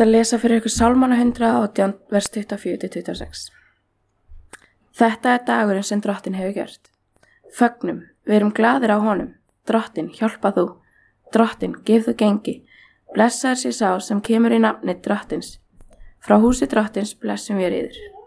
ætla að lesa fyrir ykkur Sálmana 118, vers 24-26. Þetta er dagurinn sem Drottinn hefur gjört. Fögnum, við erum glaðir á honum. Drottinn, hjálpa þú. Drottinn, gef þú gengi. Blessaður sé sá sem kemur í nafni Drottins. Frá húsi Drottins blessum við yður.